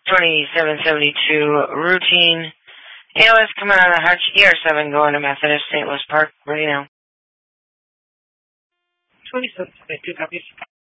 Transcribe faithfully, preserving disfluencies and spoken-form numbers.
twenty-seven seventy-two routine. A L S coming out of Hutch, E R seven going to Methodist, Saint Louis Park, ready now. twenty-seven seventy-two copies.